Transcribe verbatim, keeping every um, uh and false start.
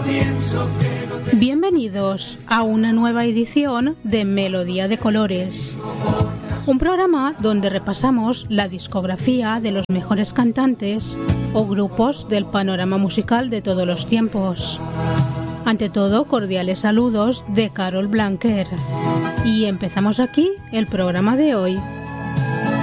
Bienvenidos a una nueva edición de Melodía de Colores, un programa donde repasamos la discografía de los mejores cantantes o grupos del panorama musical de todos los tiempos. Ante todo, cordiales saludos de Carol Blanquer. Y empezamos aquí el programa de hoy.